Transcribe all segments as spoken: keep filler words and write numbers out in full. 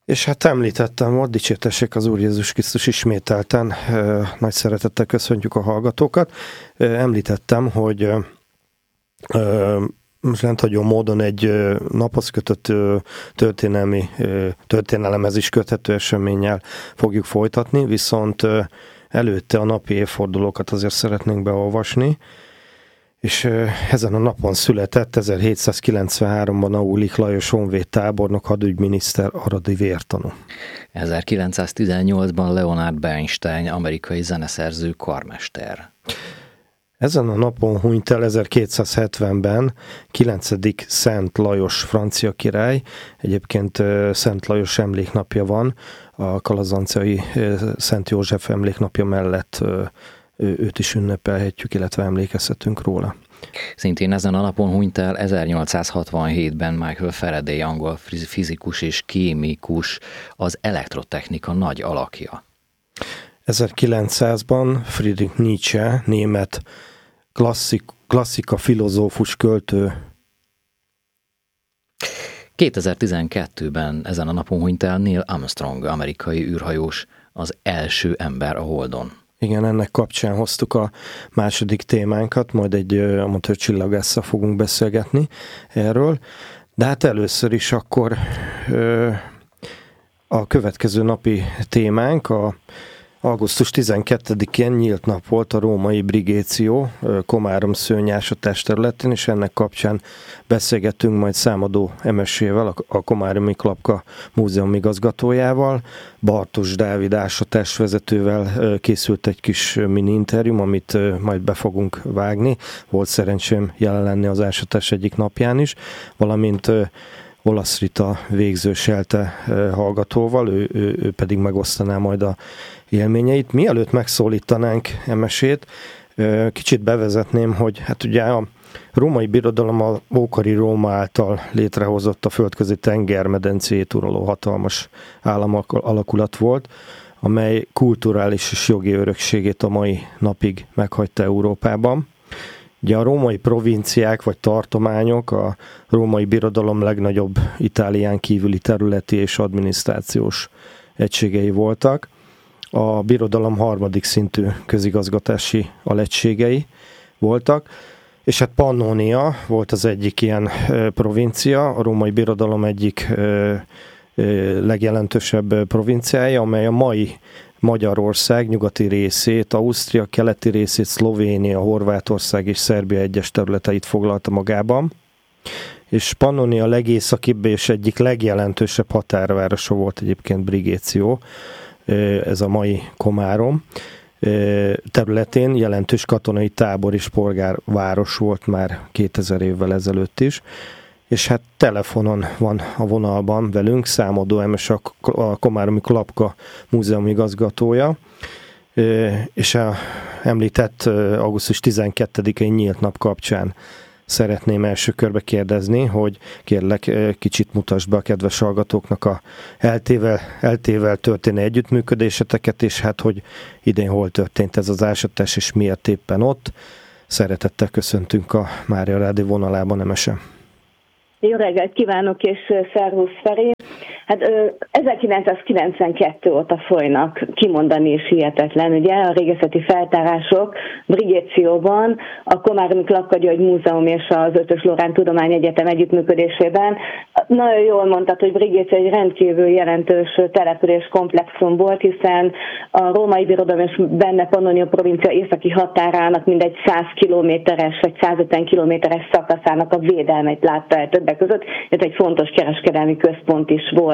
És hát említettem, volt dicsértessék az Úr Jézus Krisztus ismételten, nagy szeretettel köszöntjük a hallgatókat. Említettem, hogy rendhagyó módon egy naphoz kötött történelmi, történelemhez is köthető eseménnyel fogjuk folytatni, viszont előtte a napi évfordulókat azért szeretnénk beolvasni, és ezen a napon született ezerhétszázkilencvenháromban Aulich Lajos honvéd tábornok, hadügyminiszter, aradi vértanú. ezerkilencszáztizennyolcban Leonard Bernstein, amerikai zeneszerző, karmester. Ezen a napon hunyt el ezerkétszázhetvenben kilencedik Szent Lajos francia király. Egyébként Szent Lajos emléknapja van, a kalazancai Szent József emléknapja mellett őt is ünnepelhetjük, illetve emlékezhetünk róla. Szintén ezen a napon hunyt el ezernyolcszázhatvanhétben Michael Faraday, angol fizikus és kémikus, az elektrotechnika nagy alakja. ezerkilencszázban Friedrich Nietzsche, német klasszik, klasszika filozófus, költő. kétezer-tizenkettőben ezen a napon hunyt el Neil Armstrong, amerikai űrhajós, az első ember a Holdon. Igen, ennek kapcsán hoztuk a második témánkat, majd egy amatőr csillagásszal fogunk beszélgetni erről. De hát először is akkor ö, a következő napi témánk, a augusztus tizenkettedikén nyílt nap volt a római brigéció Komárom-szőnyásatás területén, és ennek kapcsán beszélgettünk majd Számadó Emesével, a Komáromi Klapka múzeum igazgatójával. Bartos Dávid ásatásvezetővel készült egy kis mini interjú, amit majd be fogunk vágni. Volt szerencsém jelen lenni az ásatás egyik napján is, valamint Olasz Rita végző Selte hallgatóval, ő, ő, ő pedig megosztaná majd a élményeit. Mielőtt megszólítanánk Emesét, kicsit bevezetném, hogy hát ugye a római birodalom a ókori Róma által létrehozott a földközi tengermedencéjét uraló hatalmas államalakulat volt, amely kulturális és jogi örökségét a mai napig meghagyta Európában. Ugye a római provinciák vagy tartományok a római birodalom legnagyobb Itálián kívüli területi és adminisztrációs egységei voltak. A birodalom harmadik szintű közigazgatási alegységei voltak, és hát Pannonia volt az egyik ilyen e, provincia, a római birodalom egyik e, e, legjelentősebb provinciája, amely a mai Magyarország nyugati részét, Ausztria keleti részét, Szlovénia, Horvátország és Szerbia egyes területeit foglalta magában, és Pannonia legészakibb és egyik legjelentősebb határvárosa volt egyébként Brigéció, ez a mai Komárom területén jelentős katonai tábor és polgárváros volt már kétezer évvel ezelőtt is, és hát telefonon van a vonalban velünk Számadó Emes, a Komáromi Klapka múzeum igazgatója, és a említett augusztus tizenkettedikei nyílt nap kapcsán szeretném első körbe kérdezni, hogy kérlek, kicsit mutasd be a kedves hallgatóknak a eltével, eltével történő együttműködéseteket, és hát, hogy idén hol történt ez az ásatás, és miért éppen ott. Szeretettel köszöntünk a Mária Rádió vonalában, Emese. Jó reggelt kívánok, és szervusz Feri! Hát ezerkilencszázkilencvenkettő óta folynak, kimondani is hihetetlen, ugye, a régészeti feltárások Brigécióban, a Komáromi Klapka György Múzeum és az Ötös Loránd Tudományegyetem együttműködésében. Nagyon jól mondtad, hogy Brigéció egy rendkívül jelentős település komplexum volt, hiszen a római birodalom és benne Pannonia provincia északi határának mindegy száz kilométeres vagy százötven kilométeres szakaszának a védelmet látta el többek között, ez egy fontos kereskedelmi központ is volt.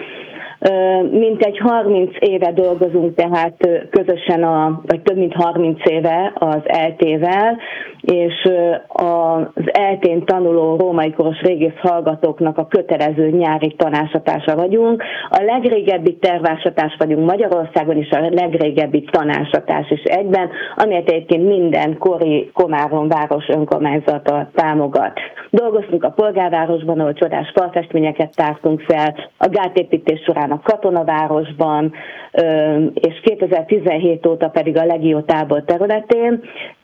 Mintegy harminc éve dolgozunk tehát közösen, a, vagy több mint harminc éve az eltével, és az eltén tanuló római koros régész hallgatóknak a kötelező nyári tanácsatása vagyunk. A legrégebbi tervásatás vagyunk Magyarországon, és a legrégebbi tanácsatás is egyben, amelyet egyébként minden kori Komárom város önkormányzata támogat. Dolgoztunk a polgárvárosban, ahol csodás falfestményeket tártunk fel, a gátépítés során a katonavárosban, és kétezer-tizenhét óta pedig a Legió tábor területén.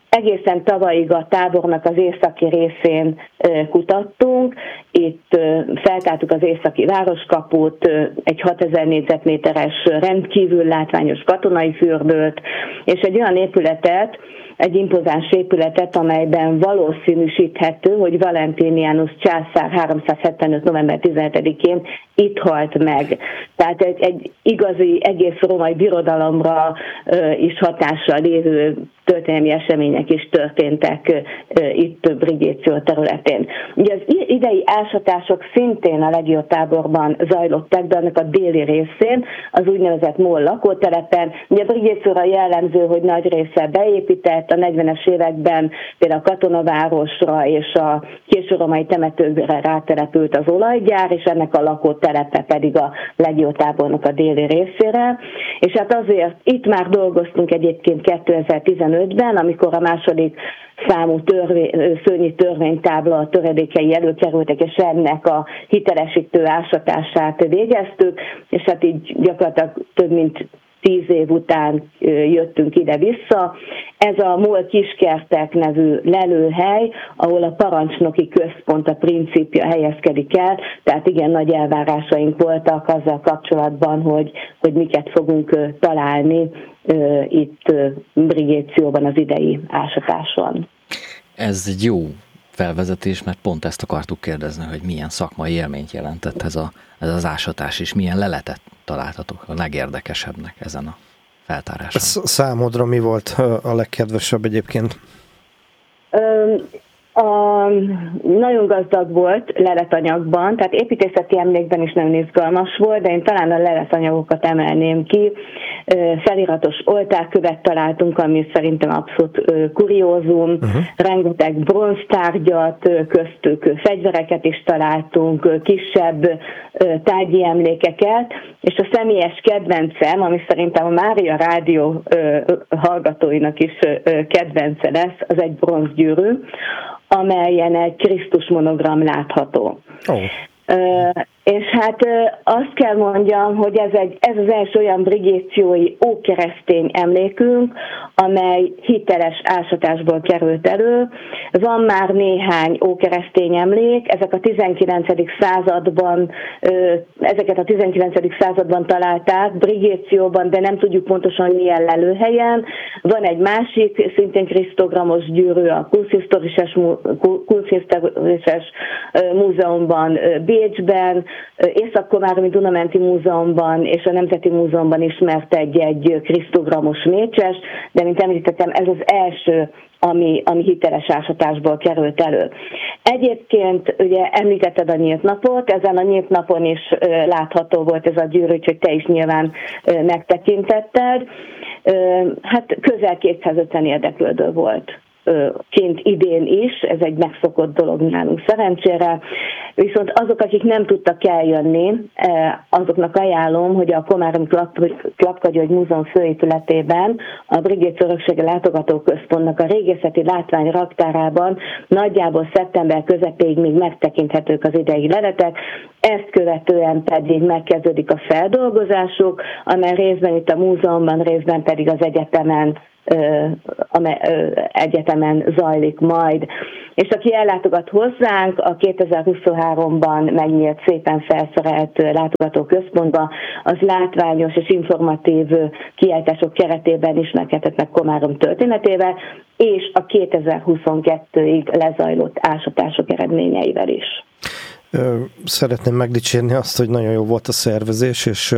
egészen tavalyig a tábornak az északi részén kutattunk, itt feltártuk az északi városkaput, egy hatezer négyzetméteres rendkívül látványos katonai fürdőt, és egy olyan épületet, egy impozáns épületet, amelyben valószínűsíthető, hogy Valentinianus császár háromszázhetvenöt november tizenhetedikén itt halt meg. Tehát egy, egy igazi, egész római birodalomra is hatással lévő történelmi események is történtek itt Brigéció területén. Ugye az idei ásatások szintén a legiótáborban zajlottak, de annak a déli részén, az úgynevezett MOL lakótelepen. Ugye Brigécióra jellemző, hogy nagy része beépített, a negyvenes években például a katonavárosra és a késő római temetőkre rátelepült az olajgyár, és ennek a lakótelepe pedig a legiótábornak a déli részére. És hát azért itt már dolgoztunk egyébként kétezer-tizenötben, amikor a második számú törvény, szörnyi törvénytábla a töredékei előkerültek, és ennek a hitelesítő ásatását végeztük, és hát így gyakorlatilag több mint tíz év után jöttünk ide-vissza. Ez a MOL Kiskertek nevű lelőhely, ahol a parancsnoki központ, a principja helyezkedik el, tehát igen nagy elvárásaink voltak azzal kapcsolatban, hogy, hogy miket fogunk találni itt Brigécióban az idei ásatáson. Ez egy jó felvezetés, mert pont ezt akartuk kérdezni, hogy milyen szakmai élményt jelentett ez, a, ez az ásatás, és milyen leletet találtatok a legérdekesebbnek ezen a feltáráson. Számodra mi volt a legkedvesebb egyébként? Um, A, nagyon gazdag volt leletanyagban, tehát építészeti emlékben is nagyon izgalmas volt, de én talán a leletanyagokat emelném ki. Feliratos oltárkövet találtunk, ami szerintem abszolút kuriózum, uh-huh. rengeteg bronztárgyat, köztük fegyvereket is találtunk, kisebb tárgyi emlékeket, és a személyes kedvencem, ami szerintem a Mária Rádió hallgatóinak is kedvence lesz, az egy bronzgyűrű, amelyen egy Krisztus monogram látható. Oh. Uh, és hát uh, azt kell mondjam, hogy ez, egy, ez az első olyan brigéciói ókeresztény emlékünk, amely hiteles ásatásból került elő. Van már néhány ókeresztény emlék, ezek a tizenkilencedik században, uh, ezeket a tizenkilencedik században találták Brigécióban, de nem tudjuk pontosan milyen lelőhelyen. Van egy másik, szintén krisztogramos gyűrű a Kunsthistorisches Múzeumban Bécsben, Észak-Komáromi Dunamenti Múzeumban és a Nemzeti Múzeumban ismert egy-egy krisztogramos mécses, de mint említettem, ez az első, ami, ami hiteles ásatásból került elő. Egyébként ugye említetted a nyílt napot, ezen a nyílt napon is látható volt ez a gyűrű, úgyhogy te is nyilván megtekintetted. Hát közel kétszázötven érdeklődő volt ként idén is, ez egy megszokott dolog nálunk szerencsére, viszont azok, akik nem tudtak eljönni, azoknak ajánlom, hogy a Komáromi Klapka-György Múzeum főépületében a Brigéció Öröksége Látogatóközpontnak a régészeti látvány raktárában nagyjából szeptember közepéig még megtekinthetők az idei leletek, ezt követően pedig megkezdődik a feldolgozásuk, amely részben itt a múzeumban, részben pedig az egyetemen egyetemen zajlik majd. És aki ellátogat hozzánk, a kétezer-huszonháromban megnyílt, szépen felszerelt látogatóközpontba, az látványos és informatív kiállítások keretében ismerkedhet meg Komárom történetével, és a kétezer-huszonkettőig lezajlott ásatások eredményeivel is. Szeretném megdicsérni azt, hogy nagyon jó volt a szervezés, és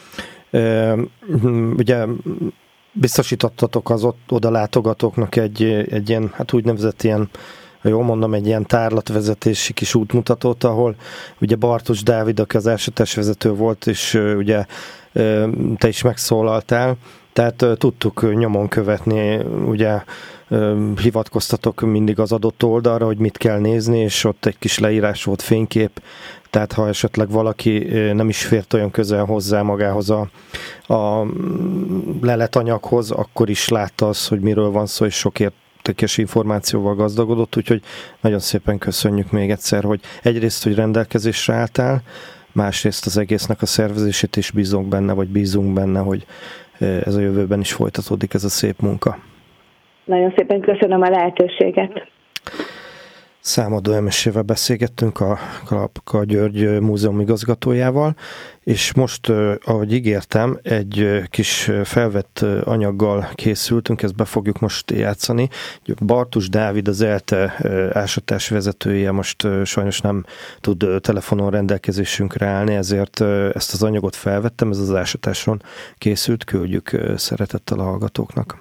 ugye biztosítottatok az ott, oda látogatóknak egy, egy ilyen, hát úgynevezett ilyen, ha jól mondom, egy ilyen tárlatvezetési kis útmutatót, ahol ugye Bartos Dávid, aki az ásatásvezető volt, és ugye te is megszólaltál, tehát tudtuk nyomon követni, ugye hivatkoztatok mindig az adott oldalra, hogy mit kell nézni, és ott egy kis leírás volt, fénykép, tehát ha esetleg valaki nem is fért olyan közel hozzá magához a, a leletanyaghoz, akkor is látta az, hogy miről van szó, és sok értékes információval gazdagodott, úgyhogy nagyon szépen köszönjük még egyszer, hogy egyrészt, hogy rendelkezésre álltál, másrészt az egésznek a szervezését is bízunk benne, vagy bízunk benne, hogy ez a jövőben is folytatódik ez a szép munka. Nagyon szépen köszönöm a lehetőséget. Számadó Emesével beszélgettünk, a Kalapka György múzeum igazgatójával, és most, ahogy ígértem, egy kis felvett anyaggal készültünk, ezt be fogjuk most játszani. Bartus Dávid, az ELTE ásatás vezetője most sajnos nem tud telefonon rendelkezésünkre állni, ezért ezt az anyagot felvettem, ez az ásatáson készült, küldjük szeretettel a hallgatóknak.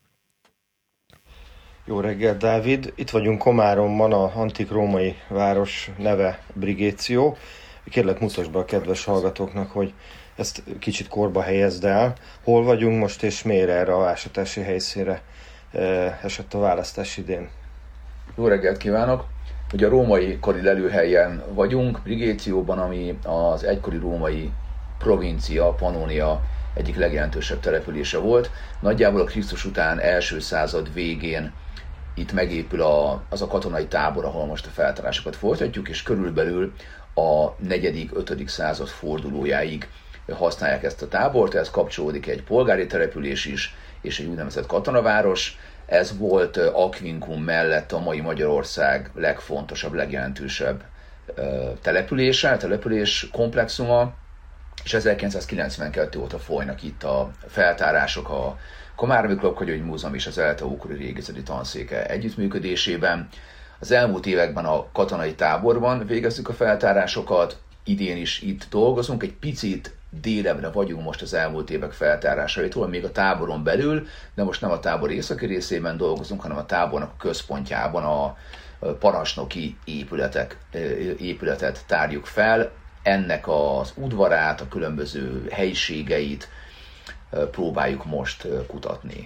Jó reggel, Dávid! Itt vagyunk Komáromban, a antik római város neve Brigéció. Kérlek, mutasd be a kedves hallgatóknak, hogy ezt kicsit korba helyezd el. Hol vagyunk most, és miért erre a ásatási helyszínre esett a választás idén? Jó reggelt kívánok! Ugye a római kori lelőhelyen vagyunk, Brigécióban, ami az egykori római provincia, Pannonia egyik legjelentősebb települése volt. Nagyjából a Krisztus után első század végén itt megépül a, az a katonai tábor, ahol most a feltárásokat folytatjuk, és körülbelül a negyedik, ötödik század fordulójáig használják ezt a tábort. Ez kapcsolódik egy polgári település is, és egy úgynevezett katonaváros. Ez volt Aquincum mellett a mai Magyarország legfontosabb, legjelentősebb települése, település komplexuma, és ezerkilencszázkilencvenkettő óta folynak itt a feltárások a Komáromi Kalapka György Múzeum és az ELTE ókori régészeti tanszéke együttműködésében. Az elmúlt években a katonai táborban végezzük a feltárásokat, idén is itt dolgozunk, egy picit délebbre vagyunk most az elmúlt évek feltárásaitól, még a táboron belül, de most nem a tábor északi részében dolgozunk, hanem a tábornak a központjában a parancsnoki épületek, épületet tárjuk fel. Ennek az udvarát, a különböző helyiségeit próbáljuk most kutatni.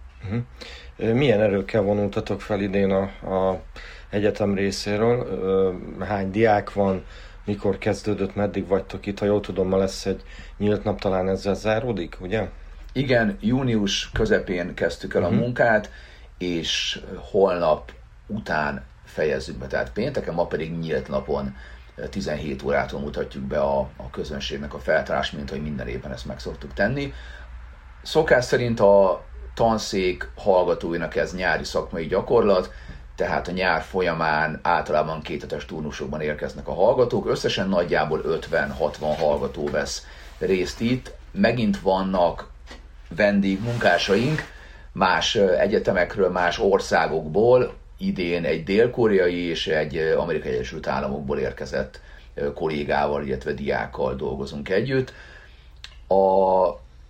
Uh-huh. Milyen erőkkel vonultatok fel idén a, a egyetem részéről? Hány diák van? Mikor kezdődött? Meddig vagytok itt? Ha jól tudom, ma lesz egy nyílt nap, talán ezzel záródik, ugye? Igen, június közepén kezdtük el uh-huh. a munkát, és holnap után fejezzük be, tehát pénteken, ma pedig nyílt napon tizenhét órától mutatjuk be a, a közönségnek a feltárást, mint hogy minden évben ezt meg szoktuk tenni. Szokás szerint a tanszék hallgatóinak ez nyári szakmai gyakorlat, tehát a nyár folyamán általában kéthetes turnusokban érkeznek a hallgatók. Összesen nagyjából ötven-hatvan hallgató vesz részt itt. Megint vannak vendégmunkásaink más egyetemekről, más országokból. Idén egy dél-koreai és egy Amerikai Egyesült Államokból érkezett kollégával, illetve diákkal dolgozunk együtt. A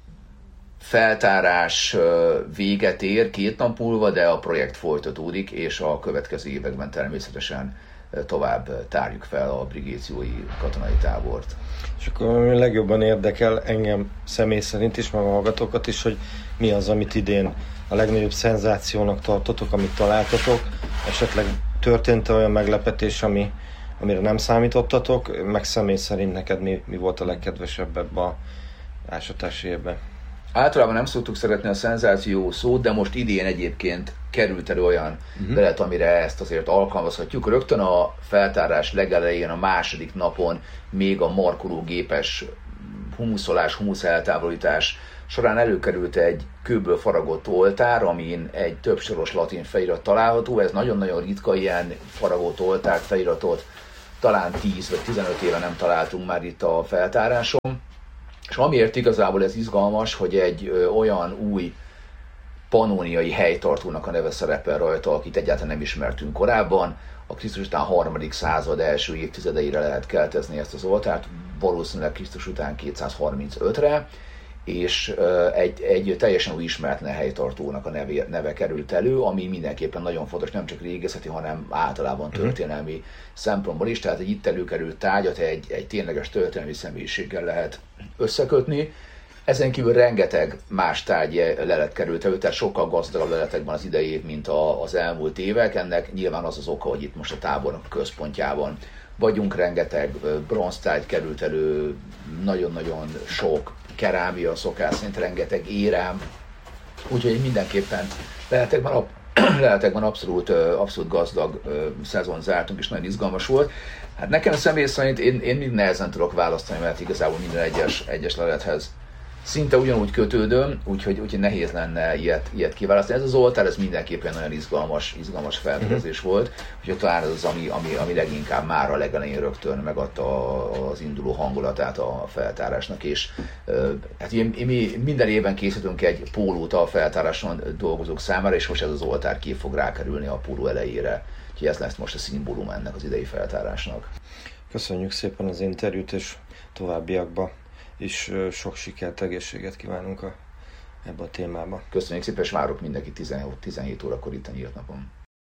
feltárás véget ér két nap múlva, de a projekt folytatódik, és a következő években természetesen tovább tárjuk fel a brigéciói katonai tábort. És akkor ami legjobban érdekel engem személy szerint is, meg a hallgatókat is, hogy mi az, amit idén a legnagyobb szenzációnak tartotok, amit találtatok. Esetleg történt olyan meglepetés, ami, amire nem számítottatok, meg személy szerint neked mi, mi volt a legkedvesebb ebben a ásatási évben? Általában nem szoktuk szeretni a szenzáció szót, de most idén egyébként került elő olyan uh-huh. belet, amire ezt azért alkalmazhatjuk. Rögtön a feltárás legelején, a második napon még a markológépes humuszolás, humusz eltávolítás során előkerült egy kőből faragott oltár, amin egy többsoros latin felirat található. Ez nagyon-nagyon ritka, ilyen faragott oltár feliratot talán tíz vagy tizenöt éve nem találtunk már itt a feltáráson. És amiért igazából ez izgalmas, hogy egy ö, olyan új pannóniai helytartónak a neve szerepel rajta, akit egyáltalán nem ismertünk korábban. A Krisztus után harmadik század első évtizedeire lehet keltezni ezt az oltárt, valószínűleg Krisztus után kétszázharmincötre, és ö, egy, egy teljesen új ismeretlen helytartónak a neve, neve került elő, ami mindenképpen nagyon fontos, nem csak régészeti, hanem általában történelmi mm. szempontból is, tehát egy itt előkerült tárgyat egy, egy tényleges történelmi személyiséggel lehet összekötni. Ezen kívül rengeteg más tárgy lelet került elő, tehát sokkal gazdagabb leletekben az idei év, mint a, az elmúlt évek. Ennek nyilván az az oka, hogy itt most a tábornak a központjában vagyunk, rengeteg bronztárgy került elő, nagyon-nagyon sok kerámia, szokás szerint rengeteg érem, úgyhogy mindenképpen leletekben, ab, leletekben abszolút, abszolút gazdag szezon zártunk, és nagyon izgalmas volt. Hát nekem személy szerint én, én mind nehezen tudok választani, mert igazából minden egyes, egyes lelethez szinte ugyanúgy kötődöm, úgyhogy, úgyhogy nehéz lenne ilyet, ilyet kiválasztani. Ez az oltár, ez mindenképpen nagyon izgalmas, izgalmas felfedezés uh-huh. volt, úgyhogy talán az, ami, ami, ami leginkább már a legelején rögtön megadta az induló hangulatát a feltárásnak, és hát mi minden évben készítünk egy pólót a feltáráson dolgozók számára, és most ez az oltár kép fog rákerülni a póló elejére. Úgyhogy ez lesz most a szimbólum ennek az idei feltárásnak. Köszönjük szépen az interjút, és továbbiakban is sok sikert, egészséget kívánunk a, ebbe a témába. Köszönjük szépen, és várok mindenki tizenhét órakor itt a Nyílt Napon.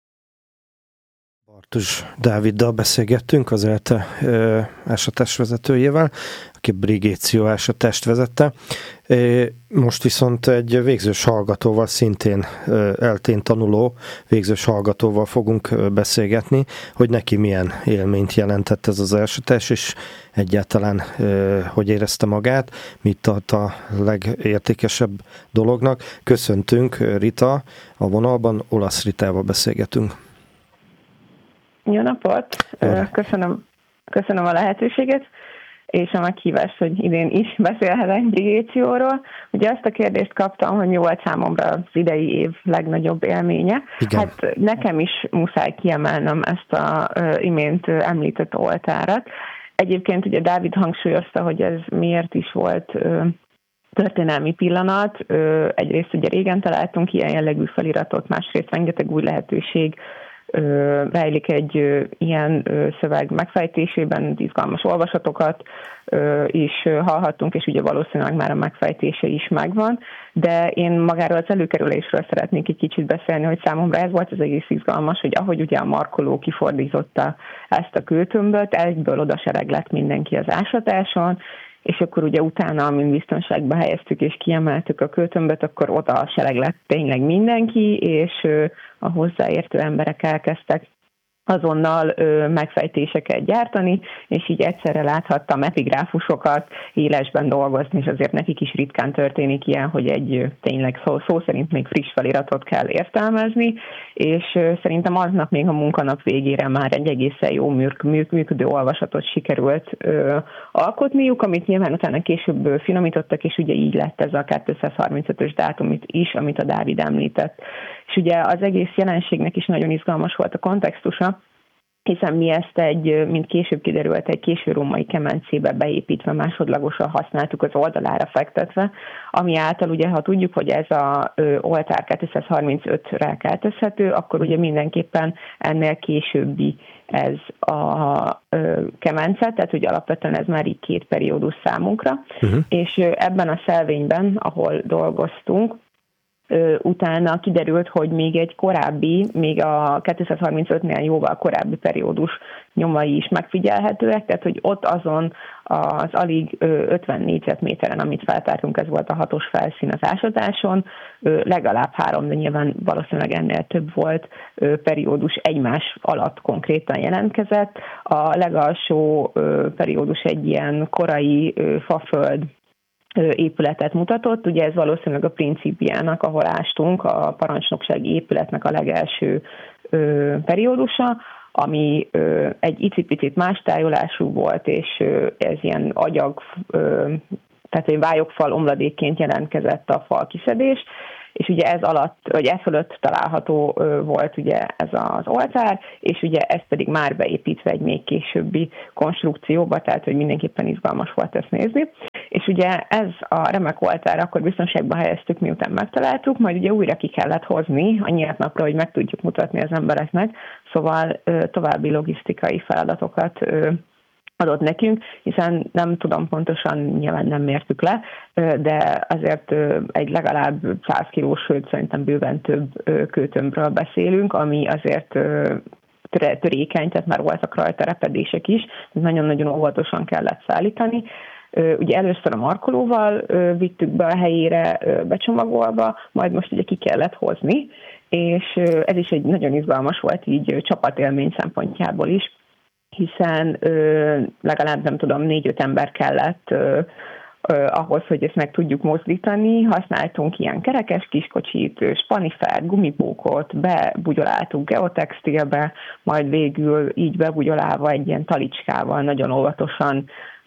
Bartus Dáviddal beszélgettünk, az ELTE ásatás vezetőjével, aki Brigéció ásatást vezette. Most viszont egy végzős hallgatóval, szintén eltén tanuló végzős hallgatóval fogunk beszélgetni, hogy neki milyen élményt jelentett ez az ásatás, és egyáltalán hogy érezte magát, mit tart a legértékesebb dolognak. Köszöntünk, Rita, a vonalban Olasz Ritával beszélgetünk. Jó napot! Köszönöm, köszönöm a lehetőséget, és a meghívást, hogy idén is beszélhetek Brigécióról. Ugye azt a kérdést kaptam, hogy mi volt számomra az idei év legnagyobb élménye. Igen. Hát nekem is muszáj kiemelnem ezt az imént említett oltárat. Egyébként ugye Dávid hangsúlyozta, hogy ez miért is volt történelmi pillanat. Egyrészt ugye régen találtunk ilyen jellegű feliratot, másrészt rengeteg új lehetőség rejlik egy ö, ilyen ö, szöveg megfejtésében, izgalmas olvasatokat ö, is hallhattunk, és ugye valószínűleg már a megfejtése is megvan, de én magáról az előkerülésről szeretnék egy kicsit beszélni, hogy számomra ez volt az egész izgalmas, hogy ahogy ugye a markoló kifordította ezt a kőtömböt, egyből oda sereg lett mindenki az ásatáson, és akkor ugye utána, amint biztonságba helyeztük és kiemeltük a kőtömböt, akkor oda sereg lett tényleg mindenki, és a hozzáértő emberek elkezdtek azonnal ö, megfejtéseket gyártani, és így egyszerre láthattam epigráfusokat élesben dolgozni, és azért nekik is ritkán történik ilyen, hogy egy tényleg szó, szó szerint még friss feliratot kell értelmezni, és ö, szerintem aznap még a munkanap végére már egy egészen jó műk, műk, működő olvasatot sikerült ö, alkotniuk, amit nyilván utána később ö, finomítottak, és ugye így lett ez a kétszázharmincötös dátum is, amit a Dávid említett. És ugye az egész jelenségnek is nagyon izgalmas volt a kontextusa, hiszen mi ezt egy, mint később kiderült, egy késő római kemencébe beépítve, másodlagosan használtuk az oldalára fektetve, ami által ugye, ha tudjuk, hogy ez a ö, oltár kétszázharmincötre keltezhető, akkor ugye mindenképpen ennél későbbi ez a ö, kemence, tehát hogy alapvetően ez már így két periódus számunkra, uh-huh. és ö, ebben a szelvényben, ahol dolgoztunk, utána kiderült, hogy még egy korábbi, még a kétszázharmincötnél jóval korábbi periódus nyomai is megfigyelhetőek, tehát hogy ott azon az alig ötven négyzetméteren, amit feltártunk, ez volt a hatos felszín az ásatáson, legalább három, de nyilván valószínűleg ennél több volt periódus egymás alatt konkrétan jelentkezett. A legalsó periódus egy ilyen korai faföld épületet mutatott, ugye ez valószínűleg a Principiának, ahol ástunk, a parancsnoksági épületnek a legelső ö, periódusa, ami ö, egy icipicit más tájolású volt, és ö, ez ilyen agyag, ö, tehát egy vályogfal omladékként jelentkezett a fal kiszedés, és ugye ez alatt, vagy ez fölött található volt ugye ez az oltár, és ugye ez pedig már beépítve egy még későbbi konstrukcióba, tehát hogy mindenképpen izgalmas volt ezt nézni. És ugye ez a remek oltár akkor biztonságban helyeztük, miután megtaláltuk, majd ugye újra ki kellett hozni a nyílt napra, hogy meg tudjuk mutatni az embereknek, szóval további logisztikai feladatokat adott nekünk, hiszen nem tudom pontosan, nyilván nem mértük le, de azért egy legalább száz kilós, sőt szerintem bőven több kőtömbről beszélünk, ami azért törékeny, tehát már voltak rajta repedések is, nagyon-nagyon óvatosan kellett szállítani. Ugye először a markolóval vittük be a helyére becsomagolva, majd most ugye ki kellett hozni, és ez is egy nagyon izgalmas volt így csapatélmény szempontjából is, hiszen ö, legalább nem tudom, négy-öt ember kellett ö, ö, ahhoz, hogy ezt meg tudjuk mozdítani. Használtunk ilyen kerekes kiskocsit, spanifert, gumibókot, bebugyoláltuk geotextilbe, majd végül így bebugyolálva egy ilyen talicskával nagyon óvatosan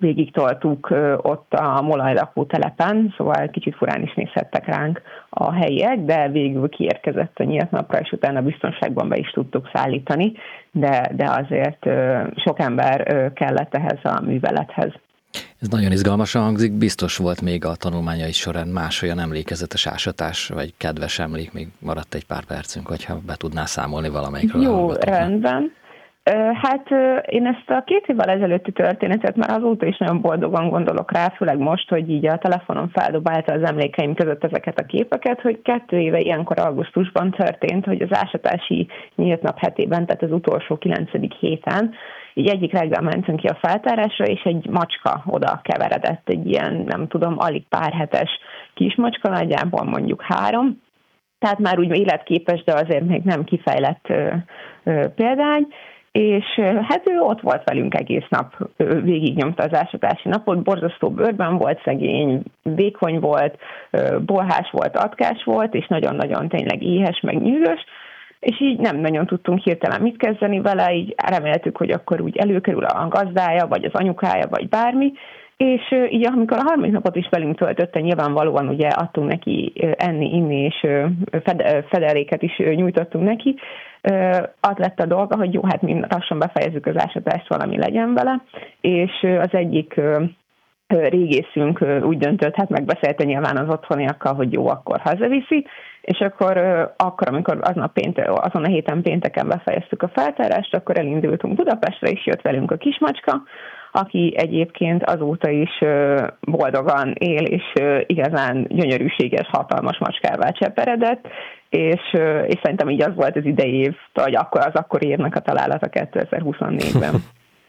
végig toltuk ott a Molaj lakótelepen, szóval kicsit furán is nézhettek ránk a helyiek, de végül kiérkezett a nyílt napra, és utána biztonságban be is tudtuk szállítani, de, de azért sok ember kellett ehhez a művelethez. Ez nagyon izgalmasan hangzik, biztos volt még a tanulmányai során más olyan emlékezetes ásatás, vagy kedves emlék, még maradt egy pár percünk, hogyha be tudnál számolni valamelyikről. Jó, rendben. Hát én ezt a két évvel ezelőtti történetet már azóta is nagyon boldogan gondolok rá, főleg most, hogy így a telefonon feldobálta az emlékeim között ezeket a képeket, hogy kettő éve ilyenkor augusztusban történt, hogy az ásatási nyílt nap hetében, tehát az utolsó kilencedik héten, így egyik reggel mentünk ki a feltárásra, és egy macska oda keveredett, egy ilyen, nem tudom, alig pár hetes kismacska, nagyjából mondjuk három, tehát már úgy életképes, de azért még nem kifejlett ö, ö, példány, és hát ő ott volt velünk egész nap, végignyomta az ásatási napot, borzasztó bőrben volt, szegény, vékony volt, bolhás volt, atkás volt, és nagyon-nagyon tényleg éhes, meg nyűgös, és így nem nagyon tudtunk hirtelen mit kezdeni vele, így reméltük, hogy akkor úgy előkerül a gazdája, vagy az anyukája, vagy bármi, és így amikor a harmadik napot is velünk töltötte, nyilvánvalóan ugye adtunk neki enni, inni, és fedeléket is nyújtottunk neki, az lett a dolga, hogy jó, hát mi lassan befejezzük az ásatást, valami legyen vele, és az egyik régészünk úgy döntött, hát megbeszélte nyilván az otthoniakkal, hogy jó, akkor hazaviszi, és akkor, akkor amikor aznap pénte, azon a héten pénteken befejeztük a feltárást, akkor elindultunk Budapestre, és jött velünk a kismacska, aki egyébként azóta is boldogan él, és igazán gyönyörűséges, hatalmas macskává cseperedett, és, és szerintem így az volt az idei év, vagy akkor az akkori évnek a találata kétezer-huszonnégyben.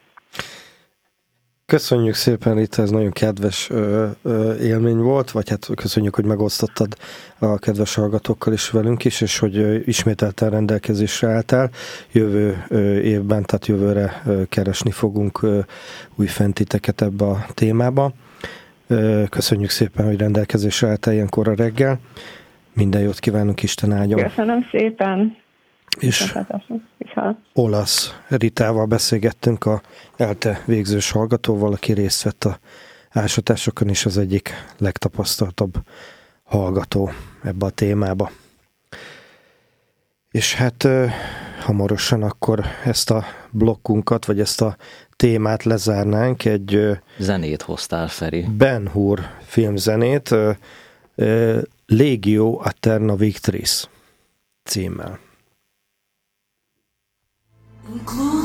Köszönjük szépen, Rita, ez nagyon kedves ö, ö, élmény volt, vagy hát köszönjük, hogy megosztottad a kedves hallgatókkal is velünk is, és hogy ö, ismételten rendelkezésre álltál. Jövő ö, évben, tehát jövőre ö, keresni fogunk ö, új fentiteket ebbe a témába. Ö, köszönjük szépen, hogy rendelkezésre álltál ilyenkor a reggel. Minden jót kívánunk, Isten áldjon! Köszönöm szépen! És Olasz Ritával beszélgettünk, a ELTE végzős hallgatóval, aki részt vett a ásatásokon, is az egyik legtapasztaltabb hallgató ebbe a témába. És hát hamarosan akkor ezt a blokkunkat, vagy ezt a témát lezárnánk. Egy zenét hoztál, Feri. Ben Hur filmzenét, Legio Aeterna Victris címmel. Include